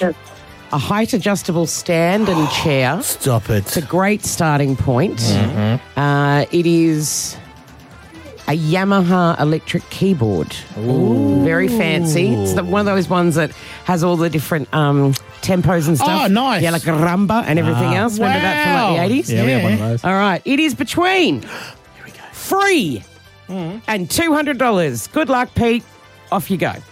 a height-adjustable stand and chair. Stop it. It's a great starting point. It is a Yamaha electric keyboard. Ooh. Very fancy. It's one of those ones that has all the different tempos and stuff. Oh, nice. Yeah, like a rumba and everything else. Remember that from like the 80s? Yeah, we have one of those. All right. It is between free and $200. Good luck, Pete. Off you go.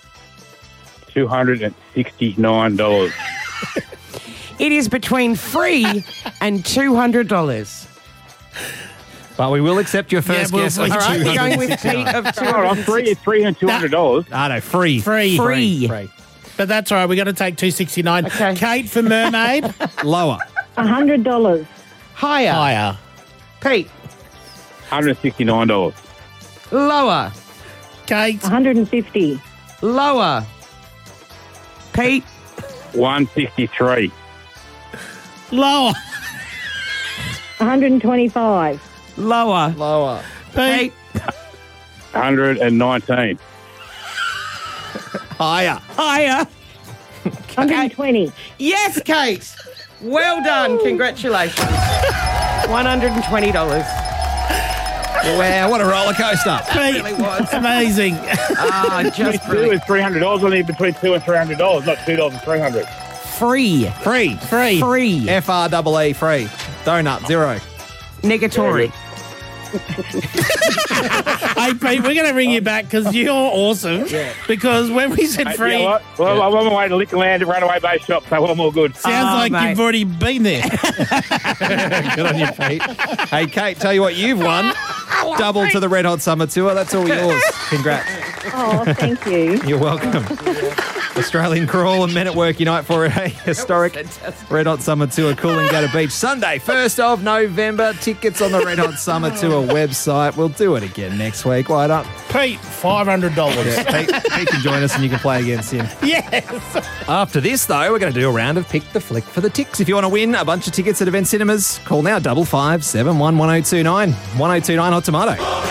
$269. It is between free and $200. But we will accept your first guess. All right, we're going with Pete of $200. Free is $300 and $200. No, free. Free. But that's all right. We've got to take $269. Okay. Kate for Mermaid. Lower. $100. Higher. Higher. Pete. $169. Lower. Kate. $150. Lower. Pete. $163. Lower. $125. Lower. Pete. $119. Higher. Higher. $120. Yes, Kate. Well done. Congratulations. $120. Wow, what a roller coaster. Pete. really was. Amazing. Just Two brilliant. is $300. Only between $200 and $300, not $2 and $300. Free. Free. Free. FREE, free. Donut, zero. Negatory. Hey, Pete, we're going to bring you back because you're awesome. Because when we said Hey, free, you know what? Well, I'm on my way to Liquorland and Runaway Bay Shop, so I'm all good. sounds like mate. you've already been there. Good on you, Pete. Hey, Kate, tell you what you've won. Double to the Red Hot Summer Tour. That's all yours. Congrats. Oh, thank you. You're welcome. Australian Crawl and Men at Work unite for a historic Red Hot Summer Tour, Coolangatta Beach, Sunday, 1st of November. Tickets on the Red Hot Summer Tour website. We'll do it again next week. Why not? Pete, $500. Pete can join us and you can play against him. Yes. After this, though, we're going to do a round of Pick the Flick for the Ticks. If you want to win a bunch of tickets at Event Cinemas, call now 557 1029. 1029 Hot Tomato.